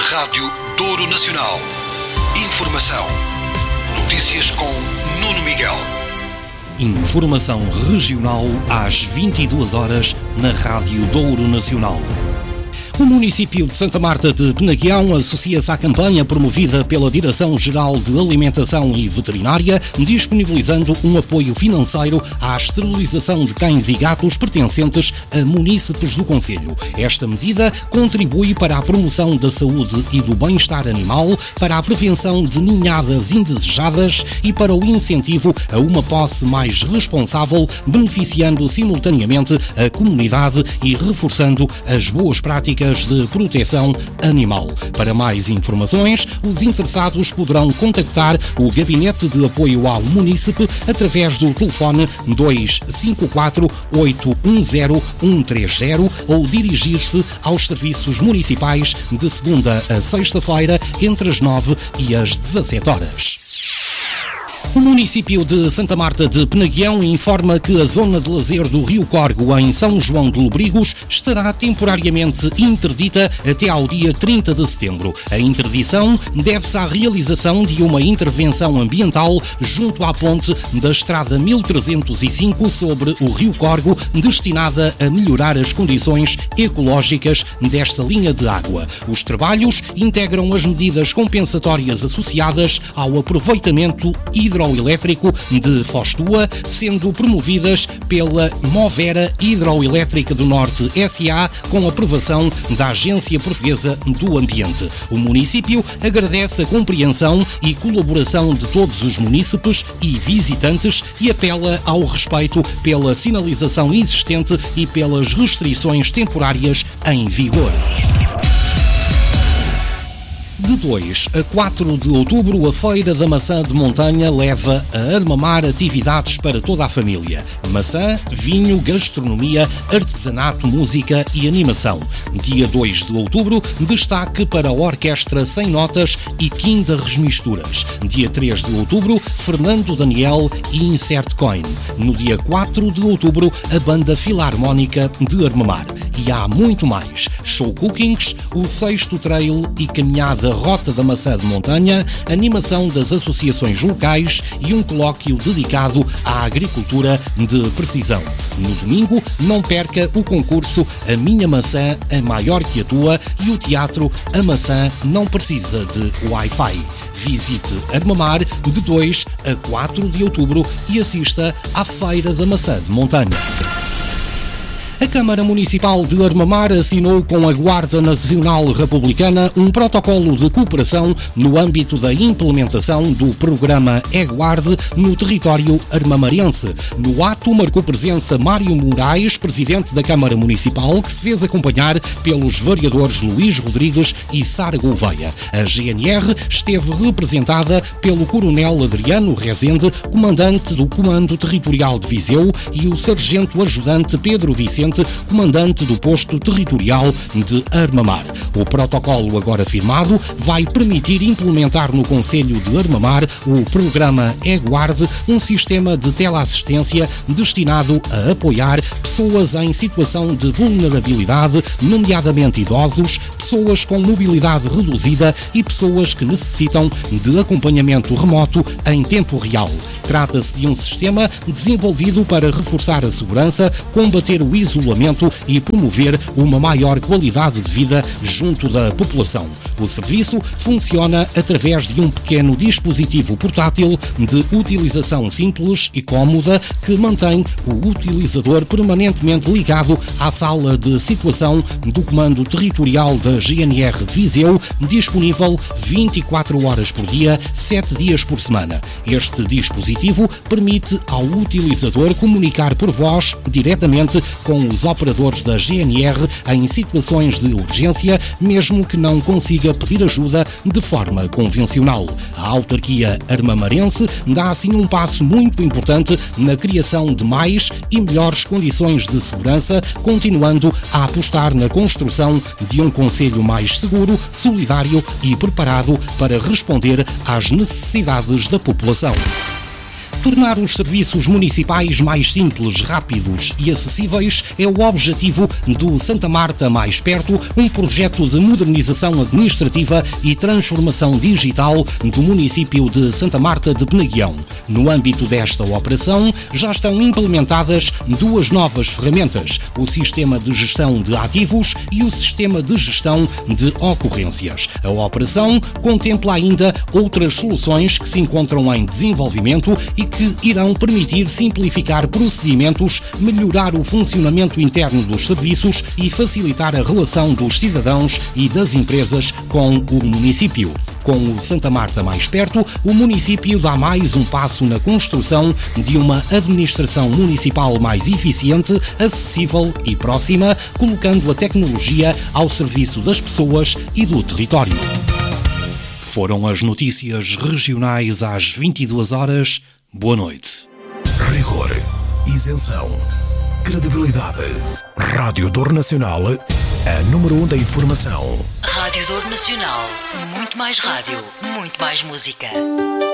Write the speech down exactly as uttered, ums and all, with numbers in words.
Rádio Douro Nacional. Informação. Notícias com Nuno Miguel. Informação regional às vinte e duas horas na Rádio Douro Nacional. O município de Santa Marta de Penaguião associa-se à campanha promovida pela Direção-Geral de Alimentação e Veterinária, disponibilizando um apoio financeiro à esterilização de cães e gatos pertencentes a munícipes do concelho. Esta medida contribui para a promoção da saúde e do bem-estar animal, para a prevenção de ninhadas indesejadas e para o incentivo a uma posse mais responsável, beneficiando simultaneamente a comunidade e reforçando as boas práticas de proteção animal. Para mais informações, os interessados poderão contactar o Gabinete de Apoio ao Munícipe através do telefone dois cinco quatro, oito um zero, um três zero ou dirigir-se aos serviços municipais de segunda a sexta-feira entre as nove e as dezassete horas. O município de Santa Marta de Penaguião informa que a zona de lazer do Rio Corgo, em São João de Lobrigos, estará temporariamente interdita até ao dia trinta de setembro. A interdição deve-se à realização de uma intervenção ambiental junto à ponte da Estrada mil trezentos e cinco sobre o Rio Corgo, destinada a melhorar as condições ecológicas desta linha de água. Os trabalhos integram as medidas compensatórias associadas ao aproveitamento hidroelétrico de Fostua, sendo promovidas pela Movera Hidroelétrica do Norte S A com aprovação da Agência Portuguesa do Ambiente. O município agradece a compreensão e colaboração de todos os munícipes e visitantes e apela ao respeito pela sinalização existente e pelas restrições temporárias em vigor. De dois a quatro de outubro, a Feira da Maçã de Montanha leva a Armamar atividades para toda a família. Maçã, vinho, gastronomia, artesanato, música e animação. Dia dois de outubro, destaque para a Orquestra Sem Notas e Quintas Misturas. Dia três de outubro, Fernando Daniel e Insert Coin. No dia quatro de outubro, a Banda Filarmónica de Armamar. E há muito mais. Show cookings, o sexto trail e caminhada Rota da Maçã de Montanha, animação das associações locais e um colóquio dedicado à agricultura de precisão. No domingo, não perca o concurso A Minha Maçã é Maior que a Tua e o teatro A Maçã Não Precisa de Wi-Fi. Visite Armamar de dois a quatro de outubro e assista à Feira da Maçã de Montanha. A Câmara Municipal de Armamar assinou com a Guarda Nacional Republicana um protocolo de cooperação no âmbito da implementação do programa E-Guarde no território armamarense. No ato marcou presença Mário Moraes, presidente da Câmara Municipal, que se fez acompanhar pelos vereadores Luís Rodrigues e Sara Gouveia. A G N R esteve representada pelo Coronel Adriano Rezende, comandante do Comando Territorial de Viseu, e o Sargento Ajudante Pedro Vicente, comandante do posto territorial de Armamar. O protocolo agora firmado vai permitir implementar no Concelho de Armamar o programa E-Guarde, um sistema de teleassistência destinado a apoiar pessoas em situação de vulnerabilidade, nomeadamente idosos, pessoas com mobilidade reduzida e pessoas que necessitam de acompanhamento remoto em tempo real. Trata-se de um sistema desenvolvido para reforçar a segurança, combater o isolamento e promover uma maior qualidade de vida junto da população. O serviço funciona através de um pequeno dispositivo portátil de utilização simples e cómoda que mantém o utilizador permanentemente ligado à sala de situação do Comando Territorial da G N R de Viseu, disponível vinte e quatro horas por dia, sete dias por semana. Este dispositivo permite ao utilizador comunicar por voz diretamente com os operadores da G N R em situações de urgência, mesmo que não consiga pedir ajuda de forma convencional. A autarquia armamarense dá assim um passo muito importante na criação de mais e melhores condições de segurança, continuando a apostar na construção de um concelho mais seguro, solidário e preparado para responder às necessidades da população. Tornar os serviços municipais mais simples, rápidos e acessíveis é o objetivo do Santa Marta Mais Perto, um projeto de modernização administrativa e transformação digital do município de Santa Marta de Penaguião. No âmbito desta operação, já estão implementadas duas novas ferramentas, o Sistema de Gestão de Ativos e o Sistema de Gestão de Ocorrências. A operação contempla ainda outras soluções que se encontram em desenvolvimento e que irão permitir simplificar procedimentos, melhorar o funcionamento interno dos serviços e facilitar a relação dos cidadãos e das empresas com o município. Com o Santa Marta Mais Perto, o município dá mais um passo na construção de uma administração municipal mais eficiente, acessível e próxima, colocando a tecnologia ao serviço das pessoas e do território. Foram as notícias regionais às vinte e duas horas. Boa noite. Rigor, isenção, credibilidade. Rádio Dor Nacional, a número um da informação. Rádio Dor Nacional. Muito mais rádio, muito mais música.